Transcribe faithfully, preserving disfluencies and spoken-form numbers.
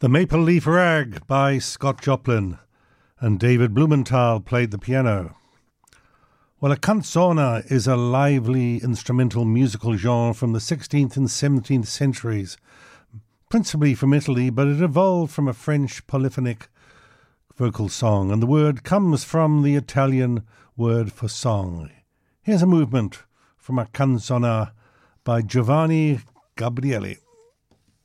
The Maple Leaf Rag by Scott Joplin, and David Blumenthal played the piano. Well, a canzona is a lively instrumental musical genre from the sixteenth and seventeenth centuries, principally from Italy, but it evolved from a French polyphonic vocal song, and the word comes from the Italian word for song. Here's a movement from a canzona by Giovanni Gabrieli.